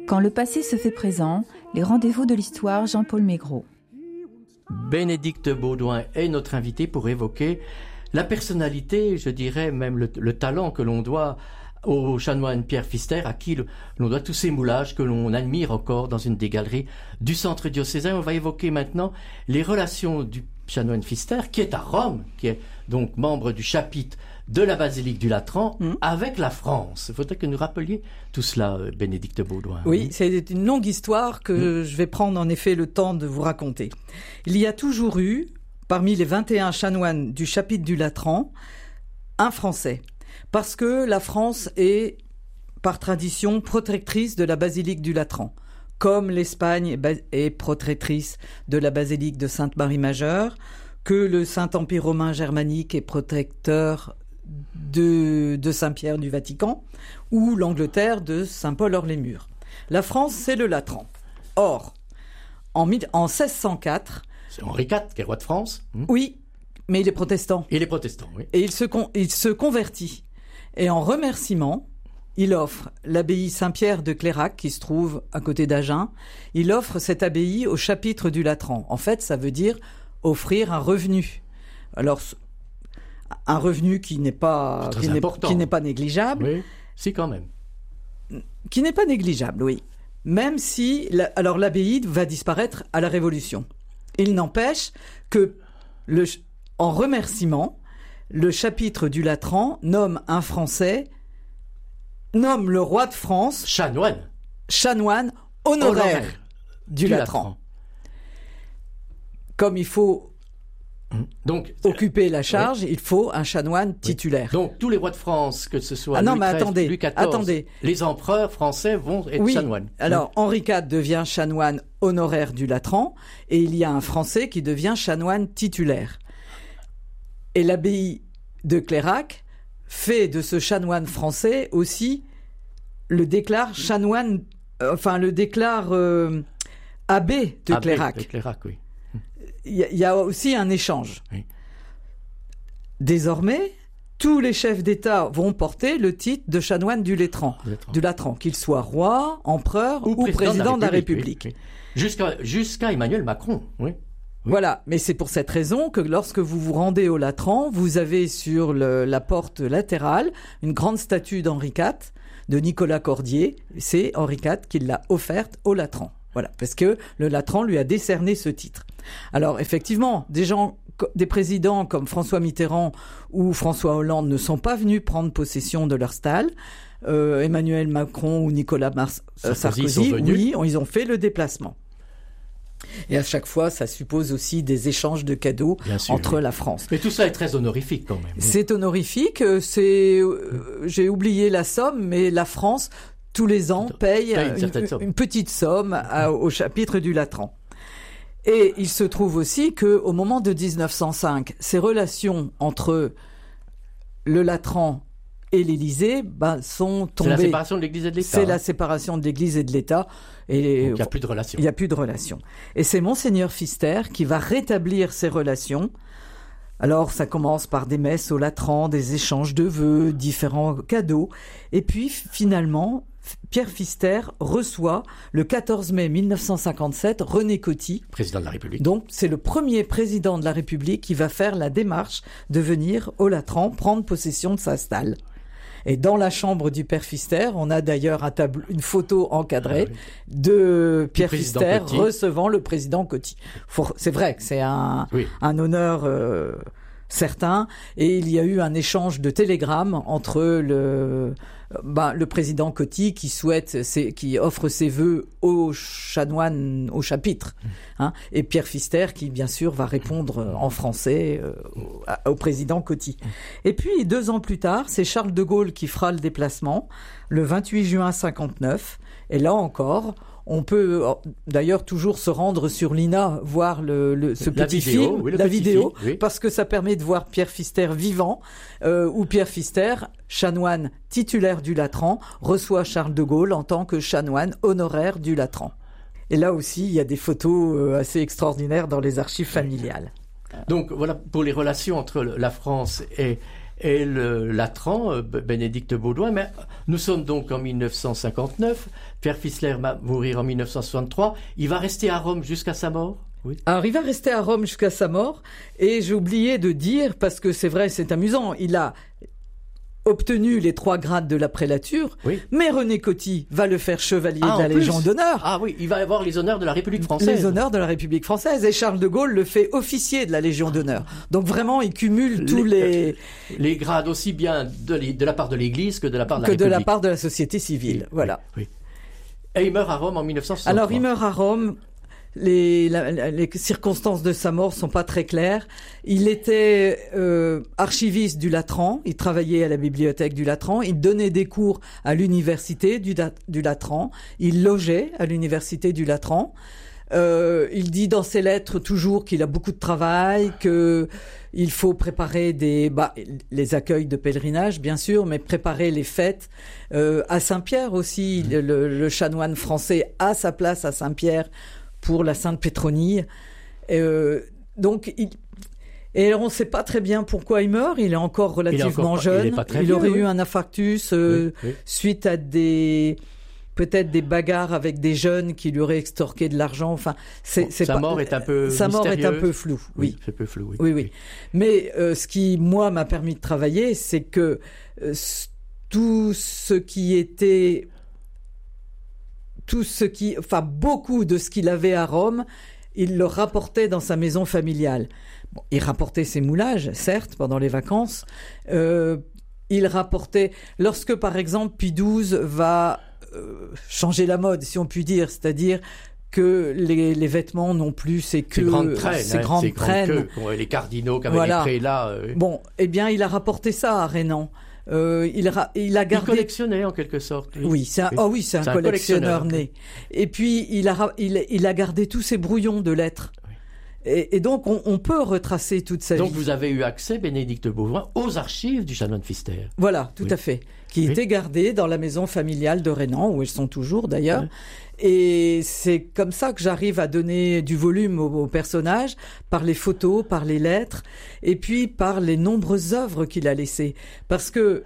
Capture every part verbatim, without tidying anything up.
Quand le passé se fait présent, les rendez-vous de l'histoire, Jean-Paul Maigret. Bénédicte Baudouin est notre invitée pour évoquer la personnalité, je dirais même le, le talent que l'on doit au chanoine Pierre Pfister, à qui le, l'on doit tous ces moulages que l'on admire encore dans une des galeries du centre diocésain. On va évoquer maintenant les relations du chanoine Pfister, qui est à Rome, qui est donc membre du chapitre de la basilique du Latran, mmh. avec la France. Il faudrait que nous rappeliez tout cela, Bénédicte Baudouin. Oui, oui, c'est une longue histoire que mmh. je vais prendre en effet le temps de vous raconter. Il y a toujours eu, parmi les vingt et un chanoines du chapitre du Latran, un Français. Parce que la France est, par tradition, protectrice de la basilique du Latran. Comme l'Espagne est protectrice de la basilique de Sainte-Marie-Majeure, que le Saint-Empire romain germanique est protecteur de, de Saint-Pierre du Vatican, ou l'Angleterre de Saint-Paul-hors-les-Murs. La France, c'est le Latran. Or, en, en seize cent quatre... C'est Henri quatre qui est roi de France. Hum. Oui, mais il est protestant. Il est protestant, oui. Et il se, con, il se convertit. Et en remerciement, il offre l'abbaye Saint-Pierre de Clérac, qui se trouve à côté d'Agen. Il offre cette abbaye au chapitre du Latran. En fait, ça veut dire offrir un revenu. Alors, un revenu qui n'est pas, qui n'est, qui n'est pas négligeable. Oui, si quand même. Qui n'est pas négligeable, oui. Même si, la, alors l'abbaye va disparaître à la Révolution. Il n'empêche que, le, en remerciement, le chapitre du Latran nomme un Français, nomme le roi de France... Chanoine. Chanoine honoraire, honoraire du, du Latran. Latran. Comme il faut donc, occuper la charge, oui. il faut un chanoine titulaire. Oui. Donc tous les rois de France, que ce soit ah non, Louis mais treize, attendez, Louis quatorze, attendez. les empereurs français vont être oui. chanoines. Alors oui. Henri quatre devient chanoine honoraire du Latran, et il y a un Français qui devient chanoine titulaire. Et l'abbaye de Clérac fait de ce chanoine français aussi le déclare chanoine, euh, enfin le déclare euh, abbé de abbé Clérac. de Clérac, oui. Il y, y a aussi un échange. Oui. Désormais, tous les chefs d'État vont porter le titre de chanoine du Latran, du Latran, qu'il soit roi, empereur ou, ou président, président de la République. De la République. Oui, oui. Jusqu'à, jusqu'à Emmanuel Macron, oui. Oui. Voilà, mais c'est pour cette raison que lorsque vous vous rendez au Latran, vous avez sur le, la porte latérale une grande statue d'Henri quatre, de Nicolas Cordier. C'est Henri quatre qui l'a offerte au Latran. Voilà, parce que le Latran lui a décerné ce titre. Alors effectivement, des gens, des présidents comme François Mitterrand ou François Hollande ne sont pas venus prendre possession de leur stalle. Euh, Emmanuel Macron ou Nicolas Mars- Sarkozy, Sarkozy oui, ils ont fait le déplacement. Et à chaque fois, ça suppose aussi des échanges de cadeaux sûr, entre oui. la France. Mais tout ça est très honorifique quand même. C'est honorifique. C'est, euh, j'ai oublié la somme, mais la France, tous les ans, paye, paye une, une, une petite somme à, au chapitre du Latran. Et il se trouve aussi qu'au moment de dix-neuf cent cinq, ces relations entre le Latran et l'Élysée ben, sont tombées. C'est la séparation de l'Église et de l'État. C'est hein. la séparation de l'Église et de l'État. Et donc il n'y a plus de relations. Il n'y a plus de relations. Et c'est Monseigneur Pfister qui va rétablir ces relations. Alors ça commence par des messes au Latran, des échanges de vœux, différents cadeaux. Et puis finalement, Pierre Pfister reçoit le quatorze mai mille neuf cent cinquante-sept René Coty, président de la République. Donc c'est le premier président de la République qui va faire la démarche de venir au Latran prendre possession de sa stalle. Et dans la chambre du Père Pfister, on a d'ailleurs un tableau, une photo encadrée ah, oui. de Pierre Pfister Coty. recevant le président Coty. Faut, c'est vrai que c'est un, oui. un honneur euh, certain. Et il y a eu un échange de télégrammes entre le, ben, le président Coty qui souhaite, ses, qui offre ses vœux aux chanoines, au chapitre, hein, et Pierre Pfister qui, bien sûr, va répondre en français euh, au, au président Coty. Et puis, deux ans plus tard, c'est Charles de Gaulle qui fera le déplacement, le vingt-huit juin cinquante-neuf. Et là encore, on peut d'ailleurs toujours se rendre sur l'I N A, voir le, le, ce la petit vidéo, film, oui, la vidéo, film, oui. parce que ça permet de voir Pierre Pfister vivant, euh, où Pierre Pfister, chanoine titulaire du Latran, reçoit Charles de Gaulle en tant que chanoine honoraire du Latran. Et là aussi, il y a des photos assez extraordinaires dans les archives familiales. Donc voilà pour les relations entre la France et, et le Latran, euh, Bénédicte Baudouin. Mais nous sommes donc en mille neuf cent cinquante-neuf. Pierre Fissler va mourir en mille neuf cent soixante-trois. Il va rester à Rome jusqu'à sa mort. Oui. Alors, il va rester à Rome jusqu'à sa mort. Et j'ai oublié de dire, parce que c'est vrai, c'est amusant, il a obtenu les trois grades de la prélature, oui. mais René Coty va le faire chevalier ah, de la Légion d'honneur. Ah oui, il va avoir les honneurs de la République française. Les honneurs de la République française. Et Charles de Gaulle le fait officier de la Légion d'honneur. Donc vraiment, il cumule tous les... Les grades aussi bien de, de la part de l'Église que de la part de la que République. Que de la part de la société civile, oui, voilà. Oui, oui. Et il meurt à Rome en mille neuf cent soixante-trois. Alors, il meurt à Rome... Les, la, les circonstances de sa mort sont pas très claires. Il était euh, archiviste du Latran, il travaillait à la bibliothèque du Latran, il donnait des cours à l'université du, du Latran, il logeait à l'université du Latran. Euh, il dit dans ses lettres toujours qu'il a beaucoup de travail, que il faut préparer des bah, les accueils de pèlerinage bien sûr, mais préparer les fêtes euh, à Saint-Pierre aussi. Le, le chanoine français a sa place à Saint-Pierre pour la Sainte Pétronille. Euh, donc, il, et on ne sait pas très bien pourquoi il meurt. Il est encore relativement il est encore, jeune. Il, il vieux, aurait oui. eu un infarctus euh, oui, oui. suite à des peut-être des bagarres avec des jeunes qui lui auraient extorqué de l'argent. Enfin, c'est, bon, c'est sa pas, mort est un peu sa mort est un peu floue. Oui, oui c'est un peu flou. Oui, oui. oui. Mais euh, ce qui moi m'a permis de travailler, c'est que euh, tout ce qui était Tout ce qui, enfin beaucoup de ce qu'il avait à Rome, il le rapportait dans sa maison familiale. Bon, il rapportait ses moulages, certes, pendant les vacances. Euh, il rapportait, lorsque par exemple Pie douze va euh, changer la mode, si on peut dire, c'est-à-dire que les, les vêtements n'ont plus ces queues, ces grandes traînes, ces hein, grandes ces traînes. Queues, les cardinaux qui avaient voilà. les prélats. Euh... Bon, eh bien, il a rapporté ça à Rénan. Euh, il, ra- il a gardé. Il collectionnait en quelque sorte. Oui, oui c'est un, oui. Oh oui, c'est un, c'est un collectionneur, collectionneur né. Et puis il a, il, il a gardé tous ses brouillons de lettres. Oui. Et, et donc on, on peut retracer toute sa donc vie. Donc vous avez eu accès, Bénédicte Baudouin, aux archives du chanoine Pfister. Voilà, tout oui. à fait, qui oui. étaient gardées dans la maison familiale de Rénan, où elles sont toujours d'ailleurs. Oui. Et c'est comme ça que j'arrive à donner du volume au, au personnage, par les photos, par les lettres, et puis par les nombreuses œuvres qu'il a laissées. Parce que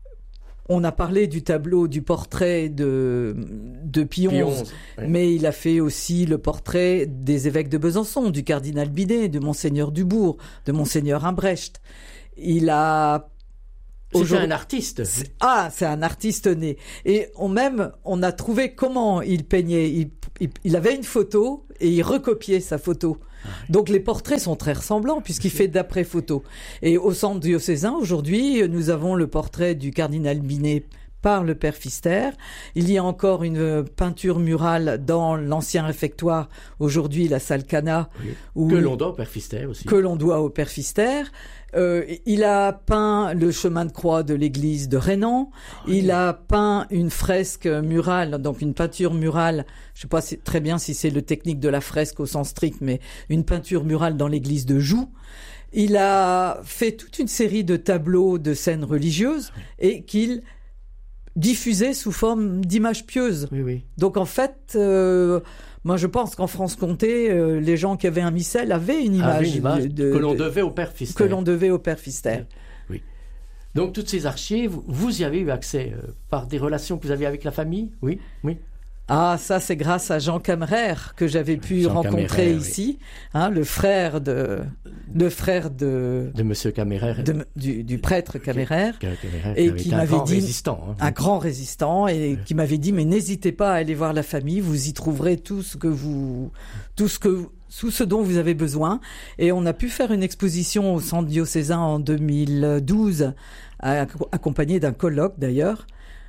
on a parlé du tableau, du portrait de, de Pie onze, oui. mais il a fait aussi le portrait des évêques de Besançon, du cardinal Binet, de Monseigneur Dubourg, de Monseigneur Imbrecht. Il a... C'est un artiste. C'est, ah, c'est un artiste né. Et on même, on a trouvé comment il peignait. Il, il, il avait une photo et il recopiait sa photo. Ah oui. Donc les portraits sont très ressemblants puisqu'il fait d'après photo. Et au centre diocésain, aujourd'hui, nous avons le portrait du cardinal Binet par le père Pfister. Il y a encore une peinture murale dans l'ancien réfectoire, aujourd'hui la salle Cana. Oui. Où, que l'on doit au père Pfister aussi. Que l'on doit au père Pfister. Euh, il a peint le chemin de croix de l'église de Rénan. Oh, il oui. a peint une fresque murale, donc une peinture murale. Je ne sais pas si, très bien si c'est le technique de la fresque au sens strict, mais une peinture murale dans l'église de Joux. Il a fait toute une série de tableaux de scènes religieuses oui. et qu'il diffusait sous forme d'images pieuses. Oui, oui. Donc en fait, euh, moi je pense qu'en Franche-Comté, euh, les gens qui avaient un missel avaient une image, ah, une image de, de, que l'on de, devait au père Pfister. Que l'on devait au père Pfister. Oui. Donc toutes ces archives, vous y avez eu accès euh, par des relations que vous aviez avec la famille? Oui, oui. Ah, ça c'est grâce à Jean Cameraire que j'avais pu Jean rencontrer Cameraire, ici, oui. hein, le frère de, le frère de de Monsieur Cameraire, de, du, du prêtre Cameraire, Cameraire et qui m'avait grand dit résistant, hein. un grand résistant et oui. qui m'avait dit mais n'hésitez pas à aller voir la famille, vous y trouverez tout ce que vous, tout ce que tout ce dont vous avez besoin. Et on a pu faire une exposition au centre diocésain en deux mille douze, accompagnée d'un colloque d'ailleurs.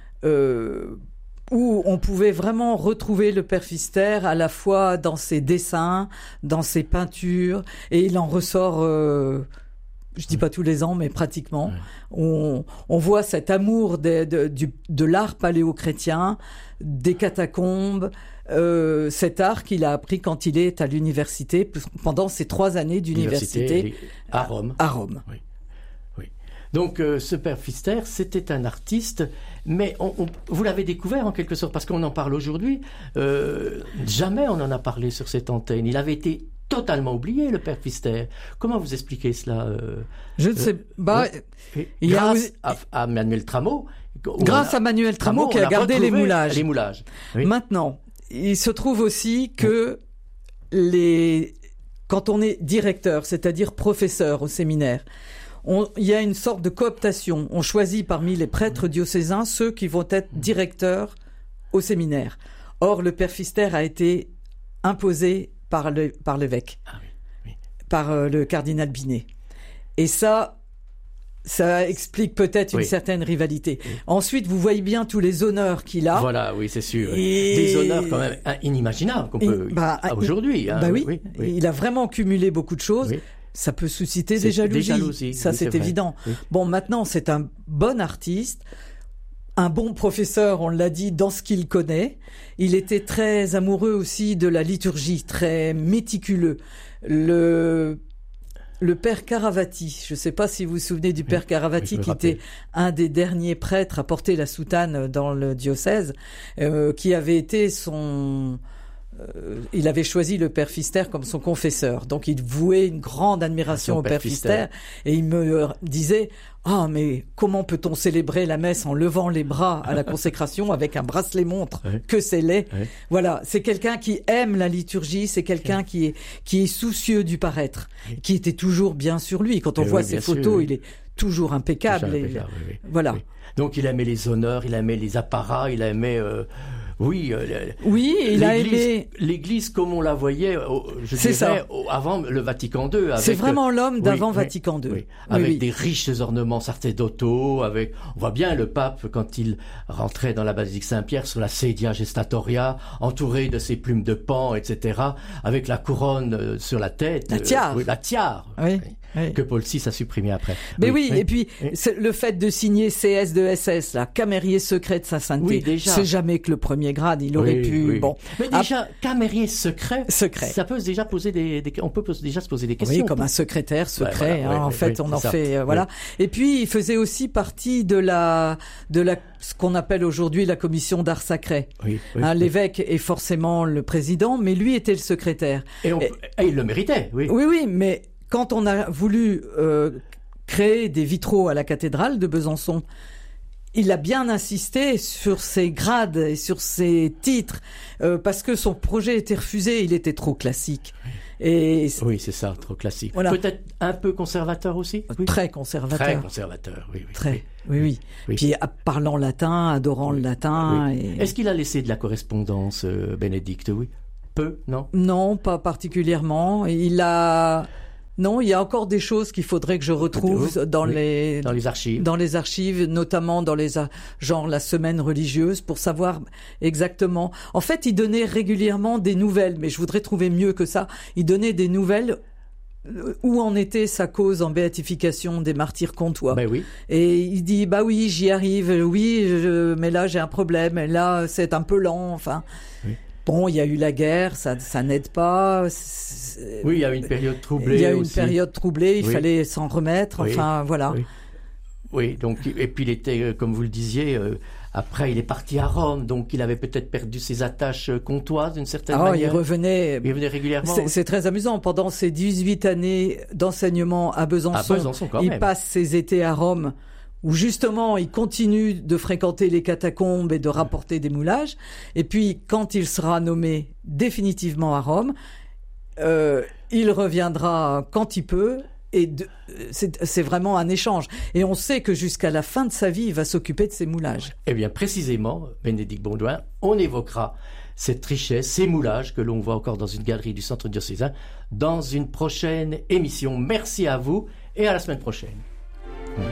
Euh, où on pouvait vraiment retrouver le père Pfister à la fois dans ses dessins, dans ses peintures, et il en ressort, euh, je dis pas tous les ans, mais pratiquement. Ouais. On, on voit cet amour de, de, du, de l'art paléo-chrétien, des catacombes, euh, cet art qu'il a appris quand il est à l'université, pendant ses trois années d'université à Rome. À Rome. Oui. Donc euh, ce père Pfister, c'était un artiste, mais on, on, vous l'avez découvert en quelque sorte, parce qu'on en parle aujourd'hui, euh, jamais on en a parlé sur cette antenne. Il avait été totalement oublié, le père Pfister. Comment vous expliquez cela euh, Je ne sais pas. Euh, il grâce a... à, à Manuel Trameau. Grâce a, à Manuel Trameau, Trameau qui a, a gardé les moulages. Les moulages. Oui. Maintenant, il se trouve aussi que oui. les... quand on est directeur, c'est-à-dire professeur au séminaire, on... il y a une sorte de cooptation. On choisit parmi les prêtres diocésains ceux qui vont être directeurs au séminaire. Or, le père Pfister a été imposé par le par l'évêque, ah oui, oui. par euh, le cardinal Binet. Et ça, ça explique peut-être oui. une certaine rivalité. Oui. Ensuite, vous voyez bien tous les honneurs qu'il a. Voilà, oui, c'est sûr. Et... Des honneurs quand même inimaginables qu'on peut bah, aujourd'hui. Hein. Bah oui, oui, oui, il a vraiment cumulé beaucoup de choses. Oui. Ça peut susciter des jalousies. Des jalousies. Ça, oui, c'est, c'est évident. Oui. Bon, maintenant, c'est un bon artiste. Un bon professeur, on l'a dit, dans ce qu'il connaît. Il était très amoureux aussi de la liturgie, très méticuleux. Le, le père Caravati, je ne sais pas si vous vous souvenez du père Caravati, oui, qui rappelle. était un des derniers prêtres à porter la soutane dans le diocèse, euh, qui avait été son... Euh, il avait choisi le père Pfister comme son confesseur. Donc il vouait une grande admiration au père Pfister. Et il me disait... Ah, oh, mais comment peut-on célébrer la messe en levant les bras à la consécration avec un bracelet-montre oui. que c'est laid. Oui. Voilà, c'est quelqu'un qui aime la liturgie, c'est quelqu'un oui. qui est qui est soucieux du paraître, oui. qui était toujours bien sur lui. Quand on et voit oui, ses photos, sûr, oui. il est toujours impeccable. Toujours impeccable et, oui, oui. Voilà. Oui. Donc il aimait les honneurs, il aimait les apparats, il aimait... Euh... Oui, euh, oui, il a aimé l'Église comme on la voyait, je c'est dirais, ça. avant le Vatican deux. Avec, c'est vraiment l'homme oui, d'avant oui, Vatican deux. Oui, oui. Avec oui, des riches ornements sacerdotaux, avec, on voit bien le pape quand il rentrait dans la basilique Saint-Pierre sur la sedia gestatoria, entouré de ses plumes de pan, et cetera, avec la couronne sur la tête. La tiare. Euh, oui, la tiare. Oui. Oui. Que Paul six a supprimé après. Mais oui, oui, oui. et puis oui. le fait de signer C S de S S, là, camérier secret de sa sainteté, oui, déjà. c'est jamais que le premier grade, il aurait oui, pu. Oui. Bon, mais déjà, ah, camérier secret, secret, ça peut déjà poser des, des on peut déjà se poser des questions. Oui, comme un secrétaire secret. Ouais, voilà, hein, oui, en oui, fait, oui, on en ça. fait, euh, voilà. Oui. Et puis, il faisait aussi partie de la, de la, ce qu'on appelle aujourd'hui la commission d'art sacré. Oui, oui, hein, oui. L'évêque est forcément le président, mais lui était le secrétaire. Et, on, et, et il le méritait. Oui, oui, oui, mais quand on a voulu euh, créer des vitraux à la cathédrale de Besançon, il a bien insisté sur ses grades et sur ses titres, euh, parce que son projet était refusé, il était trop classique. Et oui, c'est ça, trop classique. Voilà. Peut-être un peu conservateur aussi. Oui. Très conservateur. Très conservateur, oui, oui. Très, oui, oui, oui. oui. Puis parlant latin, adorant oui. le latin. Oui. Et... Est-ce qu'il a laissé de la correspondance, euh, Bénédicte? Oui. Peu, non? Non, pas particulièrement. Il a... Non, il y a encore des choses qu'il faudrait que je retrouve dans oui, les dans les archives, dans les archives, notamment dans les genre la semaine religieuse, pour savoir exactement. En fait, il donnait régulièrement des nouvelles, mais je voudrais trouver mieux que ça. Il donnait des nouvelles où en était sa cause en béatification des martyrs comtois. Ben oui. Et il dit bah oui, j'y arrive, oui, je, mais là j'ai un problème, et là c'est un peu lent, enfin. Oui. Bon, il y a eu la guerre, ça, ça n'aide pas. C'est... Oui, il y a eu une période troublée. Il y a eu une aussi. période troublée, il oui. fallait s'en remettre. Oui. Enfin, voilà. Oui. oui, donc et puis il était, comme vous le disiez, euh, après il est parti à Rome, donc il avait peut-être perdu ses attaches comtoises d'une certaine ah, manière. Il revenait. Il revenait régulièrement. C'est, c'est très amusant. Pendant ses dix-huit années d'enseignement à Besançon, à Besançon quand il même. passe ses étés à Rome, où justement il continue de fréquenter les catacombes et de rapporter des moulages. Et puis quand il sera nommé définitivement à Rome, euh, il reviendra quand il peut. Et de, c'est, c'est vraiment un échange. Et on sait que jusqu'à la fin de sa vie, il va s'occuper de ses moulages. Eh bien, précisément, Bénédicte Baudouin, on évoquera cette richesse, ces moulages que l'on voit encore dans une galerie du Centre diocésain dans une prochaine émission. Merci à vous et à la semaine prochaine.